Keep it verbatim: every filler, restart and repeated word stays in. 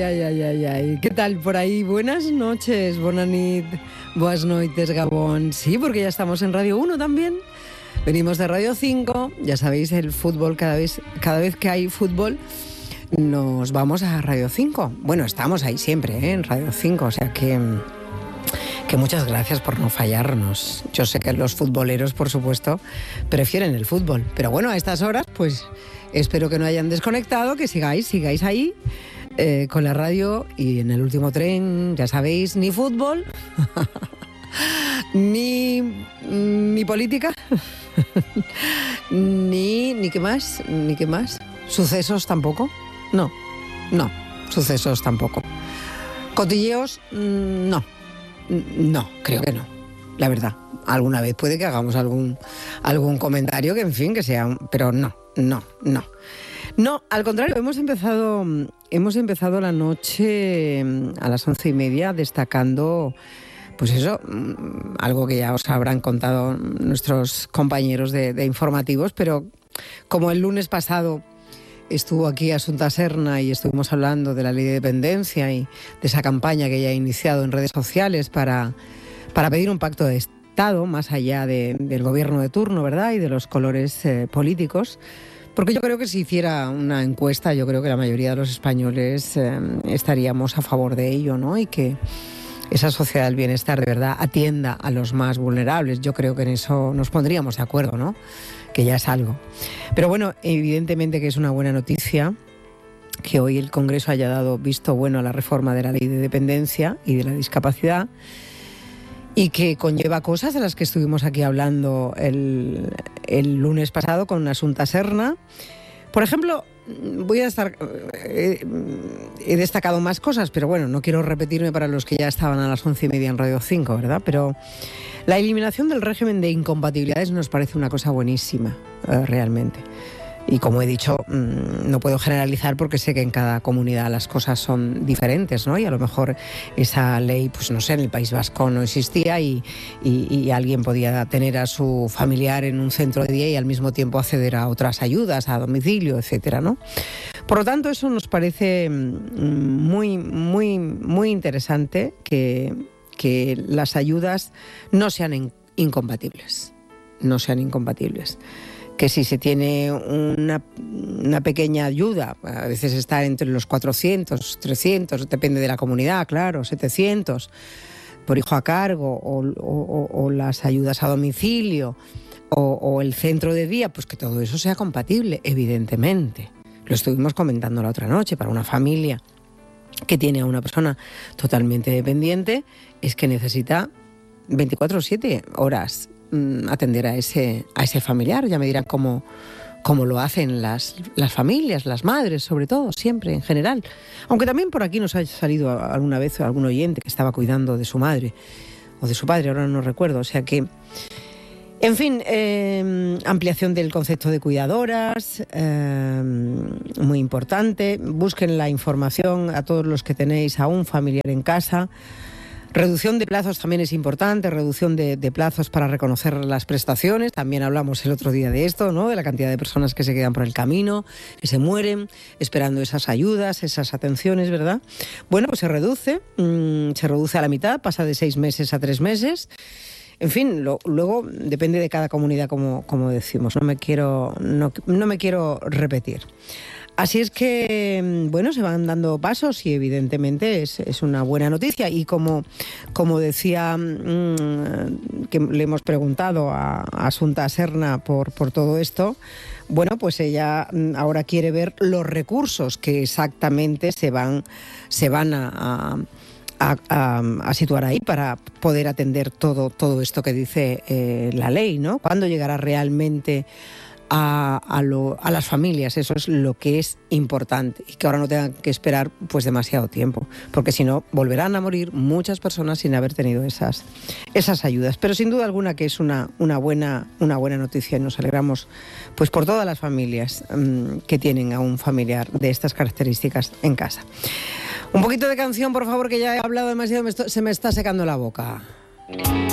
ay, ay, ay, ay. ¿Qué tal por ahí? Buenas noches, bona nit, boas noites, Gabón. Sí, porque ya estamos en Radio uno también. Venimos de Radio cinco, ya sabéis, el fútbol, cada vez, cada vez que hay fútbol, nos vamos a Radio cinco. Bueno, estamos ahí siempre, ¿eh? En Radio cinco, o sea que, que muchas gracias por no fallarnos. Yo sé que los futboleros, por supuesto, prefieren el fútbol, pero bueno, a estas horas, pues espero que no hayan desconectado, que sigáis, sigáis ahí eh, con la radio. Y en el último tren, ya sabéis, ni fútbol, ni, ni política, ni, ni qué más, ni qué más, sucesos tampoco, no, no, sucesos tampoco, cotilleos, no, no, creo que no. La verdad, alguna vez puede que hagamos algún, algún comentario que, en fin, que sea, pero no, no, no. No, al contrario, hemos empezado, hemos empezado la noche a las once y media destacando, pues eso, algo que ya os habrán contado nuestros compañeros de, de informativos, pero como el lunes pasado estuvo aquí Asunta Serna y estuvimos hablando de la ley de dependencia y de esa campaña que ya ha iniciado en redes sociales para... para pedir un pacto de Estado más allá de, del gobierno de turno, ¿verdad? Y de los colores eh, políticos. Porque yo creo que si hiciera una encuesta, yo creo que la mayoría de los españoles eh, estaríamos a favor de ello, ¿no? Y que esa sociedad del bienestar de verdad atienda a los más vulnerables. Yo creo que en eso nos pondríamos de acuerdo, ¿no? Que ya es algo. Pero bueno, evidentemente que es una buena noticia que hoy el Congreso haya dado visto bueno a la reforma de la ley de dependencia y de la discapacidad, y que conlleva cosas de las que estuvimos aquí hablando el, el lunes pasado con Asunta Serna. Por ejemplo, voy a estar, eh, he destacado más cosas, pero bueno, no quiero repetirme para los que ya estaban a las once y media en Radio cinco, ¿verdad? Pero la eliminación del régimen de incompatibilidades nos parece una cosa buenísima, eh, realmente. Y como he dicho, no puedo generalizar porque sé que en cada comunidad las cosas son diferentes, ¿no? Y a lo mejor esa ley, pues no sé, en el País Vasco no existía y, y, y alguien podía tener a su familiar en un centro de día y al mismo tiempo acceder a otras ayudas, a domicilio, etcétera, ¿no? Por lo tanto, eso nos parece muy, muy, muy interesante, que, que las ayudas no sean in- incompatibles, no sean incompatibles. Que si se tiene una, una pequeña ayuda, a veces está entre los cuatrocientos, trescientos, depende de la comunidad, claro, setecientos, por hijo a cargo, o, o, o las ayudas a domicilio, o, o el centro de día, pues que todo eso sea compatible, evidentemente. Lo estuvimos comentando la otra noche, para una familia que tiene a una persona totalmente dependiente, es que necesita veinticuatro siete horas atender a ese, a ese familiar. Ya me dirán cómo, cómo lo hacen las, las familias, las madres, sobre todo, siempre, en general. Aunque también por aquí nos ha salido alguna vez algún oyente que estaba cuidando de su madre o de su padre, ahora no recuerdo. O sea que, en fin, eh, ampliación del concepto de cuidadoras, eh, muy importante. Busquen la información a todos los que tenéis a un familiar en casa. Reducción de plazos también es importante, reducción de, de plazos para reconocer las prestaciones. También hablamos el otro día de esto, ¿no? De la cantidad de personas que se quedan por el camino, que se mueren esperando esas ayudas, esas atenciones, ¿verdad? Bueno, pues se reduce, mmm, se reduce a la mitad, pasa de seis meses a tres meses. En fin, lo, luego depende de cada comunidad, como, como decimos. No me quiero, no, no me quiero repetir. Así es que, bueno, se van dando pasos y evidentemente es, es una buena noticia. Y como, como decía, mmm, que le hemos preguntado a, a Asunta Serna por, por todo esto, bueno, pues ella ahora quiere ver los recursos que exactamente se van, se van a, a, a, a, a situar ahí para poder atender todo, todo esto que dice eh, la ley, ¿no? ¿Cuándo llegará realmente A, a, lo, a las familias? Eso es lo que es importante, y que ahora no tengan que esperar pues demasiado tiempo, porque si no volverán a morir muchas personas sin haber tenido esas, esas ayudas. Pero sin duda alguna que es una, una, buena, una buena noticia, y nos alegramos pues por todas las familias mmm, que tienen a un familiar de estas características en casa. Un poquito de canción, por favor, que ya he hablado demasiado, me esto, se me está secando la boca.